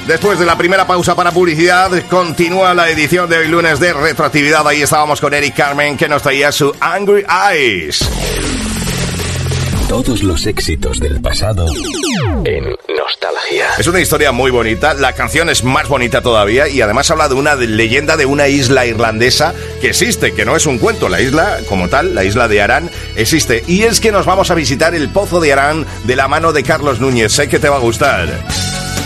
Después de la primera pausa para publicidad, continúa la edición de hoy lunes de retroactividad. Ahí estábamos con Eric Carmen, que nos traía su Angry Eyes. Todos los éxitos del pasado en Nostalgia. Es una historia muy bonita, la canción es más bonita todavía y además habla de una leyenda de una isla irlandesa que existe, que no es un cuento. La isla como tal, la isla de Arán, existe. Y es que nos vamos a visitar el Pozo de Arán de la mano de Carlos Núñez. Sé que te va a gustar.